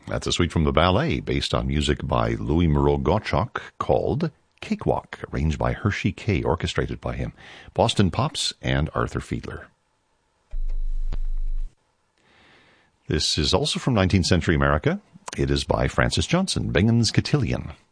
That's a suite from the ballet based on music by Louis Moreau Gottschalk called Cakewalk, arranged by Hershey Kay, orchestrated by him. Boston Pops and Arthur Fiedler. This is also from 19th century America. It is by Francis Johnson, Bingham's Cotillion.